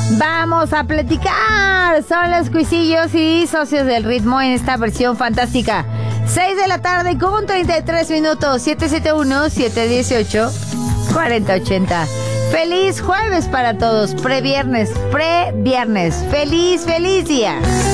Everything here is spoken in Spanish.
Vamos a platicar. Son los Cuisillos y Socios del Ritmo en esta versión fantástica. 6 de la tarde con 33 minutos. 771-718-4080. Feliz jueves para todos. Previernes. Feliz día.